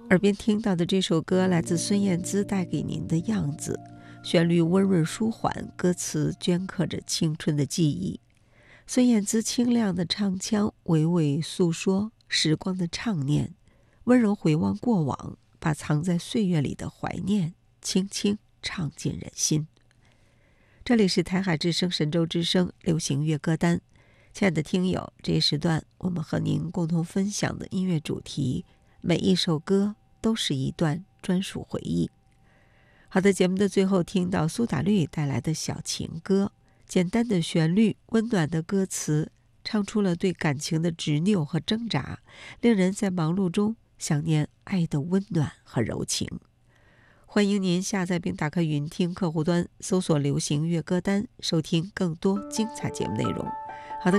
耳边听到的这首歌来自孙燕姿带给您的样子，旋律温润舒缓，歌词镌刻着青春的记忆。孙燕姿清亮的唱腔娓娓诉说时光的畅念，温柔回望过往，把藏在岁月里的怀念轻轻唱进人心。这里是台海之声神州之声流行乐歌单，亲爱的听友，这一时段我们和您共同分享的音乐主题，每一首歌都是一段专属回忆。好的，节目的最后听到苏打绿带来的小情歌，简单的旋律，温暖的歌词，唱出了对感情的执拗和挣扎，令人在忙碌中想念爱的温暖和柔情。欢迎您下载并打开云听客户端，搜索流行乐歌单，收听更多精彩节目内容。